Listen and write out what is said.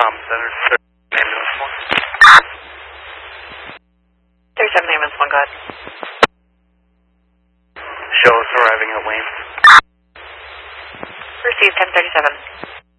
Tom Center, ambulance 1. 37 ambulance 1, go ahead.